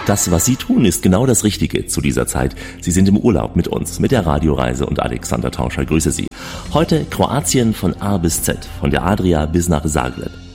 Das, was Sie tun, ist genau das Richtige zu dieser Zeit. Sie sind im Urlaub mit uns, mit der Radioreise und Alexander Tauscher. Grüße Sie. Heute Kroatien von A bis Z, von der Adria bis nach Zagreb.